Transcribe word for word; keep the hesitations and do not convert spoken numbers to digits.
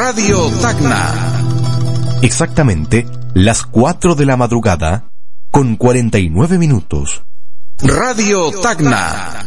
Radio Tacna. Exactamente las cuatro de la madrugada con cuarenta y nueve minutos. Radio Tacna.